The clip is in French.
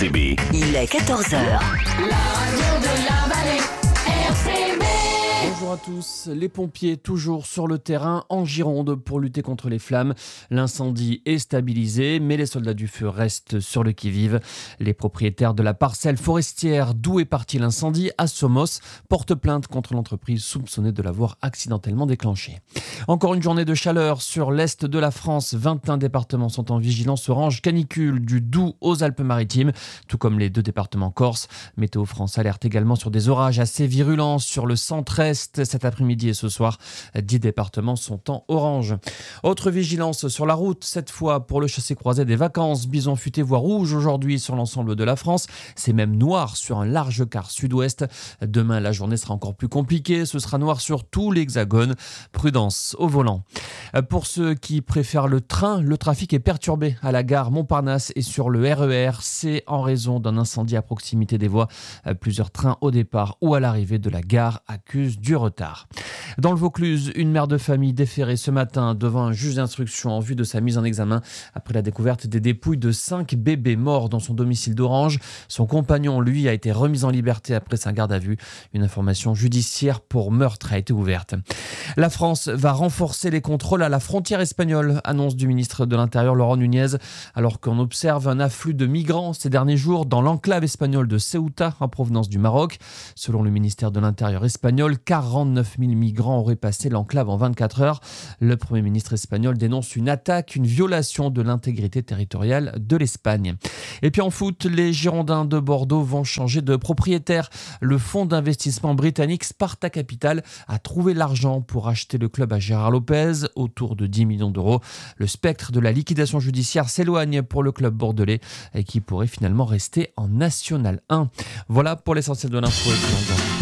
RCB. Il est 14h. La radio de la vallée, RCB. Bonjour à tous. Les pompiers toujours sur le terrain en Gironde pour lutter contre les flammes. L'incendie est stabilisé, mais les soldats du feu restent sur le qui-vive. Les propriétaires de la parcelle forestière d'où est parti l'incendie à Somos portent plainte contre l'entreprise soupçonnée de l'avoir accidentellement déclenché. Encore une journée de chaleur sur l'est de la France. 21 départements sont en vigilance orange canicule du Doubs aux Alpes-Maritimes, tout comme les 2 départements corses. Météo France alerte également sur des orages assez virulents sur le centre-est cet après-midi et ce soir. 10 départements sont en orange. Autre vigilance sur la route, cette fois pour le chassé-croisé des vacances. Bison futé voie rouge aujourd'hui sur l'ensemble de la France. C'est même noir sur un large quart sud-ouest. Demain, la journée sera encore plus compliquée. Ce sera noir sur tout l'hexagone. Prudence au volant. Pour ceux qui préfèrent le train, le trafic est perturbé à la gare Montparnasse et sur le RER. C'est en raison d'un incendie à proximité des voies. Plusieurs trains au départ ou à l'arrivée de la gare accusent du retard. Dans le Vaucluse, une mère de famille déférée ce matin devant un juge d'instruction en vue de sa mise en examen après la découverte des dépouilles de 5 bébés morts dans son domicile d'Orange. Son compagnon, lui, a été remis en liberté après sa garde à vue. Une information judiciaire pour meurtre a été ouverte. La France va renforcer les contrôles à la frontière espagnole, annonce du ministre de l'Intérieur Laurent Nunez, alors qu'on observe un afflux de migrants ces derniers jours dans l'enclave espagnole de Ceuta en provenance du Maroc. Selon le ministère de l'Intérieur espagnol, 49 000 migrants auraient passé l'enclave en 24 heures. Le Premier ministre espagnol dénonce une attaque, une violation de l'intégrité territoriale de l'Espagne. Et puis en foot, les Girondins de Bordeaux vont changer de propriétaire. Le fonds d'investissement britannique Sparta Capital a trouvé l'argent pour acheter le club à Gérard Lopez, autour de 10 millions d'euros. Le spectre de la liquidation judiciaire s'éloigne pour le club bordelais qui pourrait finalement rester en National 1. Voilà pour l'essentiel de l'info.